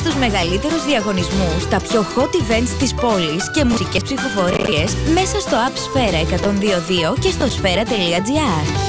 τους μεγαλύτερους διαγωνισμούς, τα πιο hot events της πόλης και μουσικές ψηφοφορίες μέσα στο App Sfera 102.2 και στο sfera.gr.